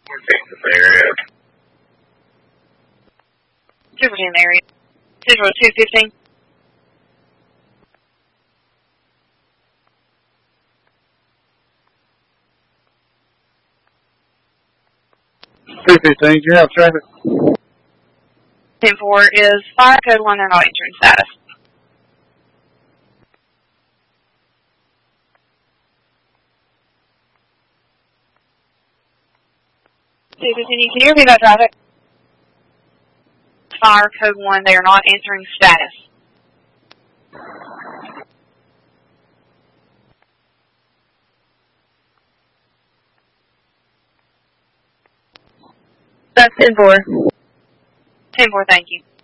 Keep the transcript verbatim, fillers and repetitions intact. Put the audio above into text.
Texas area. Superintendent area. Central two fifteen. two fifteen, do you have traffic? ten four is fire code one, they're not entering status. two fifteen, can you repeat that traffic? Fire code one, they are not entering status. That's ten four. ten four, thank you.